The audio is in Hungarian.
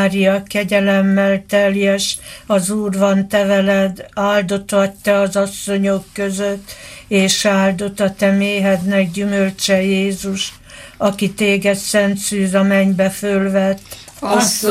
Mária, kegyelemmel teljes, az Úr van te veled, áldott vagy te az asszonyok között, és áldott a te méhednek gyümölcse Jézus, aki téged szent szűz a mennybe fölvett.